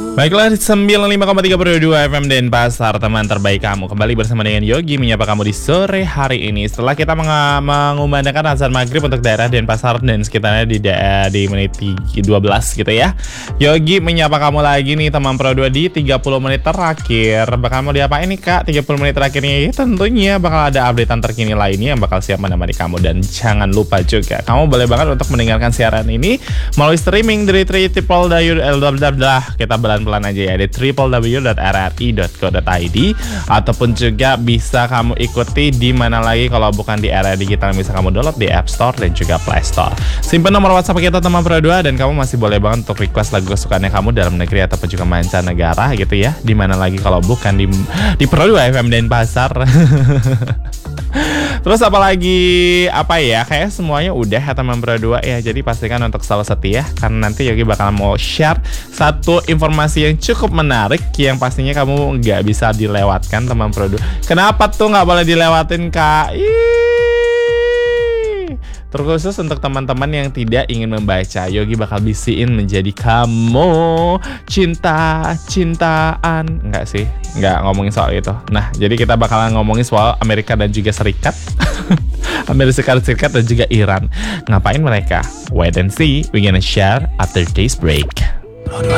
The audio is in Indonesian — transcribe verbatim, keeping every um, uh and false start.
Baiklah, sembilan puluh lima koma tiga Pro dua F M Denpasar, teman terbaik kamu. Kembali bersama dengan Yogi menyapa kamu di sore hari ini. Setelah kita meng- mengumandangkan azan maghrib untuk daerah Denpasar dan sekitarnya di da- di menit dua belas gitu ya. Yogi menyapa kamu lagi nih teman Pro dua di tiga puluh menit terakhir. Bakal mau diapain nih Kak? tiga puluh menit terakhir ini tentunya bakal ada updatean terkini lainnya yang bakal siap menemani kamu. Dan jangan lupa juga, kamu boleh banget untuk mendengarkan siaran ini melalui streaming dari triple w kita pelan aja ya di w w w dot r r i dot co dot i d ataupun juga bisa kamu ikuti di mana lagi kalau bukan di era digital, bisa kamu download di App Store dan juga Play Store. Simpan nomor WhatsApp kita teman Pro dua dan kamu masih boleh banget untuk request lagu kesukaannya kamu dalam negeri ataupun juga mancanegara gitu ya. Di mana lagi kalau bukan di di Pro dua F M Denpasar. Terus apalagi apa ya, kayak semuanya udah ya teman Pro dua ya. Jadi pastikan untuk selalu setia karena nanti Yogi bakal mau share satu informasi yang cukup menarik yang pastinya kamu nggak bisa dilewatkan teman Pro dua. Kenapa tuh nggak boleh dilewatin Kak? Ih. Terkhusus untuk teman-teman yang tidak ingin membaca, Yogi bakal bisiin menjadi kamu cinta-cintaan. Enggak sih, enggak ngomongin soal itu. Nah, jadi kita bakalan ngomongin soal Amerika dan juga Serikat. Amerika Serikat dan juga Iran. Ngapain mereka? Wait and see, we gonna share after this break.